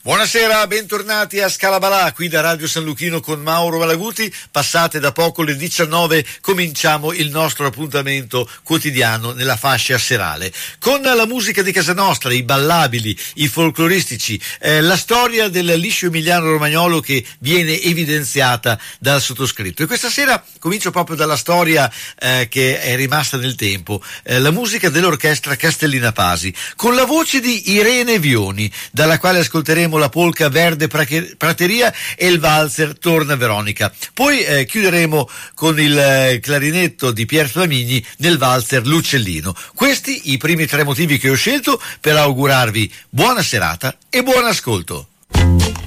Buonasera, bentornati a Scalabalà, qui da Radio San Luchino con Mauro Malaguti. Passate da poco le 19, cominciamo il nostro appuntamento quotidiano nella fascia serale. Con la musica di casa nostra, i ballabili, i folcloristici, la storia del liscio emiliano romagnolo che viene evidenziata dal sottoscritto. E questa sera comincio proprio dalla storia che è rimasta nel tempo, la musica dell'orchestra Castellina Pasi, con la voce di Irene Vioni, dalla quale ascolteremo la polca Verde Prateria e il valzer Torna Veronica. Poi chiuderemo con il clarinetto di Pier Flamigni nel valzer L'Uccellino. Questi i primi 3 motivi che ho scelto per augurarvi buona serata e buon ascolto.